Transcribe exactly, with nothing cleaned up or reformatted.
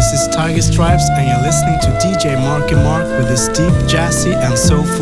This is Tiger Stripes, and you're listening to D J Marky Mark with his deep, jazzy, and soulful